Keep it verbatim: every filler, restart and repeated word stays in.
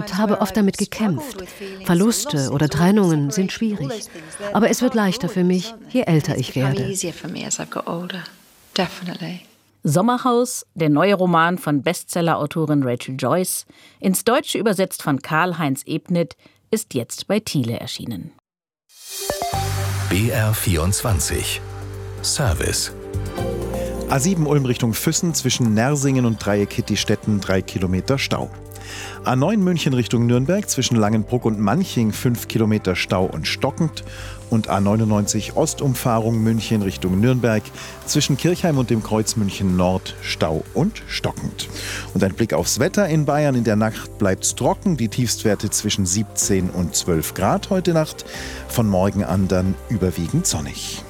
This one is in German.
und habe oft damit gekämpft. Verluste oder Trennungen sind schwierig. Aber es wird leichter für mich, je älter ich werde. Sommerhaus, der neue Roman von Bestsellerautorin Rachel Joyce, ins Deutsche übersetzt von Karl-Heinz Ebnet, ist jetzt bei Thiele erschienen. B R vierundzwanzig Service. A sieben Ulm Richtung Füssen, zwischen Nersingen und Dreieck-Hittistetten drei Kilometer Stau. A neun München Richtung Nürnberg, zwischen Langenbruck und Manching fünf Kilometer Stau und stockend. Und A neunundneunzig Ostumfahrung München Richtung Nürnberg, zwischen Kirchheim und dem Kreuz München Nord Stau und stockend. Und ein Blick aufs Wetter in Bayern: In der Nacht bleibt es trocken, die Tiefstwerte zwischen siebzehn und zwölf Grad heute Nacht. Von morgen an dann überwiegend sonnig.